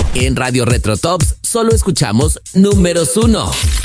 En Radio Retro Tops solo escuchamos números 1.